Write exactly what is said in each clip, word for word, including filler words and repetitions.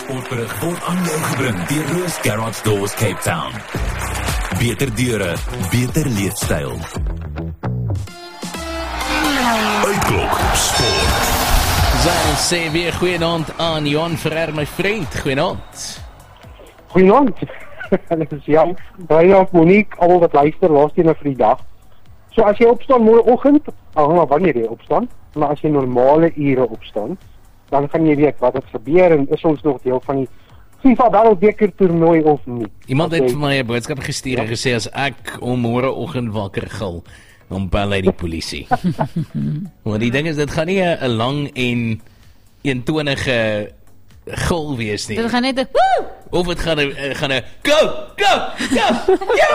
sportberig word aan jou gebring deur Roos Garage Doors Cape Town. Beter deure, beter leefstyl. Uitklok Sport. Zij sê weer goeienaand aan Johan Ferrer, my vriend. Goeienaand. Goeienaand. Dit is Jan, Brian, Monique, almal wat luister, laaste een vir die dag. So as jy opstaan môreoggend, hang maar wanneer jy opstaan, maar as jy normale ure opstaan, dan gaan jy weet wat het gebeur en is ons nog deel van die FIFA Wêreldbeker toernooi of nie. Iemand okay. het vir my 'n boodskap gestuur en ja. gesê as ek om môreoggend wakker gil, dan bel hy die polisie. Want die ding is, dit gaan nie 'n lang en eentonige gil wees nie. Dit gaan net 'n woe! Of dit gaan 'n gaan 'n go, go, go. Ja!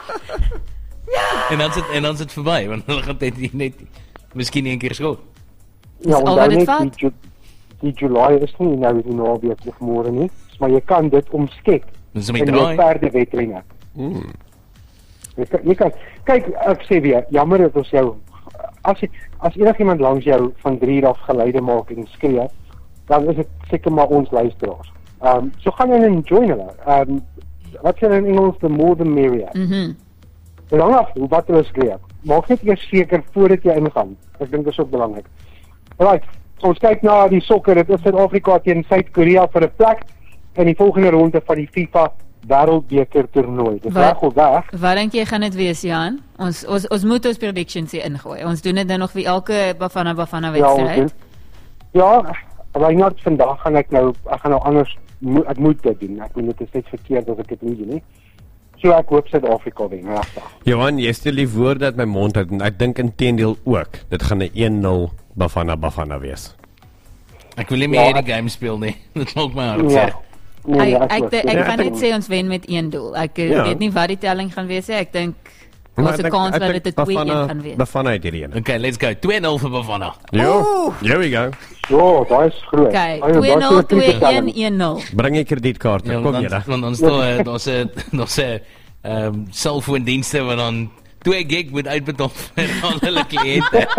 Ja! En dan sit en dan sit verby, want hulle gaan net net miskien een keer skoot. Ja, onthou net die, ju die July is nie nou die naweek of môre nie, maar jy kan dit omskep. Dis met draai. Perde wedrenne. Mm. Jy kan, jy kan kyk, ek sê weer, jammer dat ons jou as jy, as enigiemand langs jou van drie af geleide maak en skree, dan is dit seker maar ons luisteraars. Ehm um, so gaan jy enjoy hulle. Ehm um, wat sê in Engels, the more the merrier. Mhm. Mm Lang af, hoe wat hulle skree. Maak net eers seker voordat jy ingaan. Ek dink dit is ook belangrik. Right, so ons kyk na die sokker. Dit is Suid-Afrika teen Suid-Korea vir 'n plek in die volgende ronde van die FIFA Wêreldbeker toernooi. Dis reg of weg? Wat dink jy gaan dit wees, Jan? Ons ons ons moet ons predictions hier ingooi. Ons doen dit dan nog vir elke Bafana Bafana wedstryd. Ja, maar nou vandag gaan ek nou ek gaan nou anders ek moet dit doen. Ek moet dit is net verkeerd as ek dit nie doen nie. So ek hoop Suid-Afrika wen, regtig. Johan, jy stel die woorde uit my mond uit en ek dink inteendeel ook. Dit gaan 'n een nul Bafana Bafana wees. Ek wil nie meer ja, die game speel nie. Dit maak my hart seer. Nee, nee, ek ek, ek, ek kan net sê ons wen met een doel. Ek ja. weet nie wat die telling gaan wees nie. Ek dink ons 'n kans dat dit 'n twee een gaan wees. Bafana het hierdie een. Okay, let's go. twee nul vir Bafana. Jo, here we go. Jo, daai is groot. Okay, twee nul, twee een, een nul. Bring jy kredietkaart, ja, kom jy daar. Want ons daar daar's 'n daar's 'n ehm selfoondienste wat dan twee gig moet uitbetaal vir al hulle kliënte.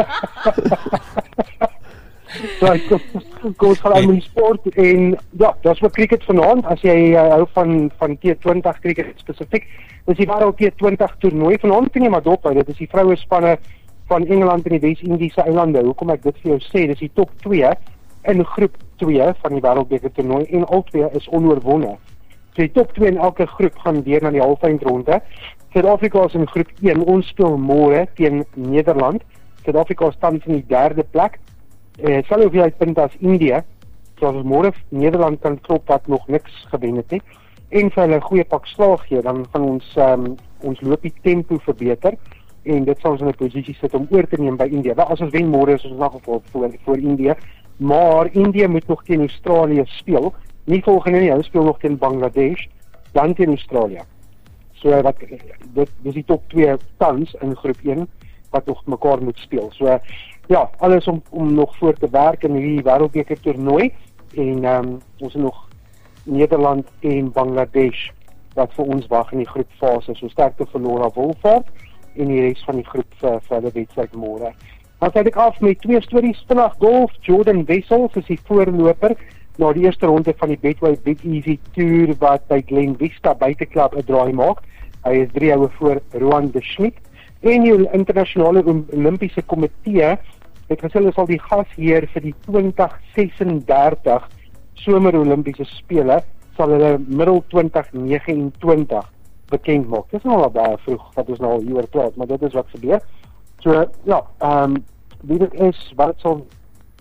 Right, kom, kom ons gaan aan die sport en ja, daar's wat cricket vanaand as jy uh, hou van van T twintig cricket spesifiek. Dis die Wêreld T twintig toernooi vanaand, kan jy maar dop hou. Dit is die vroue spanne van Engeland en die Wes-Indiese eilande. Hoekom ek dit vir jou sê, dis die top twee in groep twee van die Wêreldbeker toernooi en al twee is onoorwonne. So die top twee in elke groep gaan deur na die halfeindronde. Suid-Afrika is in groep een. Ons speel môre teen Nederland. Suid-Afrika staan in die derde plek. Eh, sal hoeveel punte as India, so as môre Nederland kan klop wat nog niks gewen het nie, en vir hulle 'n goeie pak slaag gee, dan gaan ons um, ons loopie tempo verbeter, en dit sal ons in 'n posisie sit om oor te neem by India. Wel, as ons wen môre is ons in geval voor, voor India, maar India moet nog teen Australië speel, nie volgende nie, hulle speel nog teen Bangladesh, dan teen Australië. So, wat, dit, dit is die top twee tans in groep een, wat nog mekaar moet speel. So, ja, alles om, om nog voor te werk in die Wêreldbeker toernooi en um, ons het nog Nederland en Bangladesh wat vir ons wag in die groepfase. So sterkte vir Laura Wolfhard en die res van die groep vir, vir die wedstryd môre. Dan sluit ek af met twee stories vinnig golf. Jordan Wessels is die voorloper na die eerste ronde van die Betway Big Easy Tour wat by Glen Vista buiteklub 'n draai maak. Hy is drie houe voor Rohan de Schmidt. En die internasionale Olimpiese komitee het gesê hulle sal die gasheer vir die twintig sessendertig somer Olimpiese spele sal hulle middel twintig nege en twintig bekend maak. Dit is nou al baie vroeg dat ons nou al hieroor praat, maar dit is wat gebeur. So ja, ehm um, wie dit is, wat het sal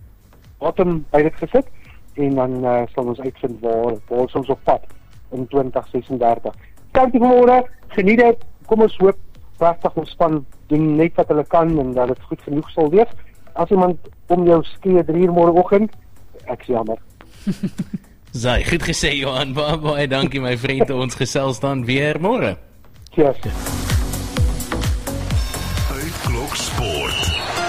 bottom by dit gesit en dan uh, sal ons uitvind waar waar ons op pad in twintig sessendertig. Dankie vir môre. Geniet dit. Kom ons hoop pragtig ons span doen net wat hulle kan en dat dit goed genoeg sal wees. As iemand om jou skree drie uur môreoggend, ek sê jammer. Sy, goed gesê Johan, baie baie dankie my vriend, ons gesels dan weer môre. Cheers. Uitklok Sport.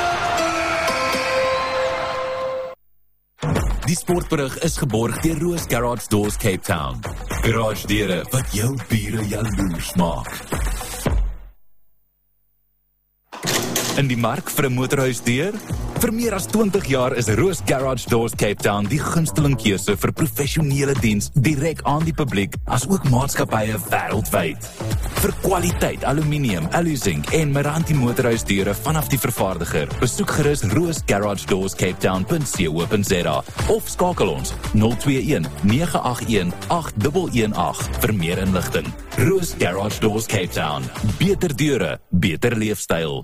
Die sportberig is geborg deur Roos Garage Doors Cape Town. Garage deure wat jou bure jaloers maak. In die mark vir 'n motorhuisdeur? Vir meer as twintig jaar is Roos Garage Doors Cape Town die gunsteling keuse vir professionele diens direk aan die publiek, as ook maatskappye wêreldwyd. Vir kwaliteit aluminium, alu-zinc en Meranti motorhuisdeure vanaf die vervaardiger, besoek gerus roos garage doors cape town punt co punt za of skakel ons nul twee een nege agt een agt een een agt vir meer inligting. Roos Garage Doors Cape Town. Beter deure, beter leefstyl.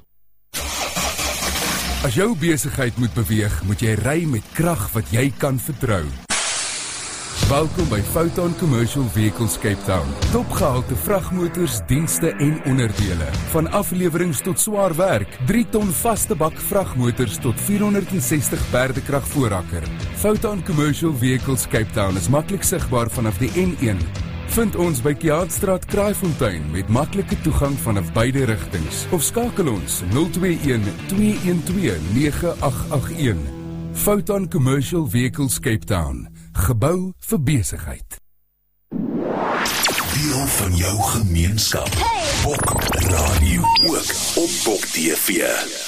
As jou besigheid moet beweeg, moet jy ry met krag wat jy kan vertrou. Welkom by Foton Commercial Vehicles Cape Town. Topgehalte vragmotors, dienste en onderdele. Van aflewerings tot swaar werk, drie ton vaste bak vragmotors tot vierhonderd sestig perdekrag voorrakker. Foton Commercial Vehicles Cape Town is maklik sigbaar vanaf die N een. Vind ons by Kiaatstraat Kraaifontein met maklike toegang vanaf beide rigtings. Of skakel ons nul twee een twee een twee nege agt agt een. Foton Commercial Vehicles Cape Town. Gebou vir besigheid. Deel van jou gemeenskap. Hey. Bok Radio ook op Bok T V.